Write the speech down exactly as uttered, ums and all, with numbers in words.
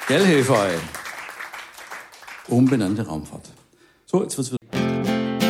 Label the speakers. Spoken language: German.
Speaker 1: Gell, Hefei? Umbenannte Raumfahrt. So, jetzt wird's wieder.